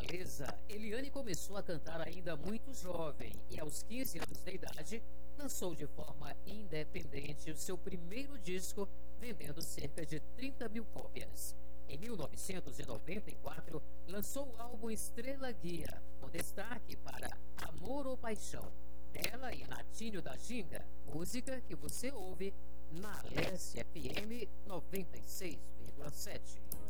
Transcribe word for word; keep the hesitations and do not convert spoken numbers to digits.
beleza! Eliane começou a cantar ainda muito jovem e aos quinze anos de idade lançou de forma independente o seu primeiro disco, vendendo cerca de trinta mil cópias. Em mil novecentos e noventa e quatro, lançou o álbum Estrela Guia, com destaque para Amor ou Paixão, dela e Natinho da Ginga, música que você ouve na Leste F M noventa e seis vírgula sete.